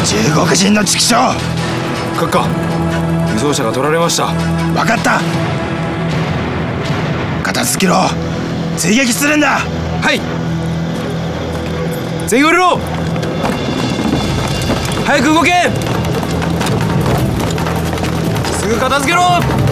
中国人の畜生。 閣下、輸送車が取られました。 分かった。片付けろ。追撃するんだ。 はい。全員降りろ。早く動け。すぐ片付けろ。